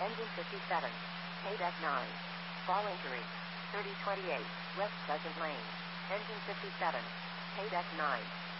Engine 57. K-Deck 9. Fall injury. 3028, West Pleasant Lane. Engine 57. K-Deck 9.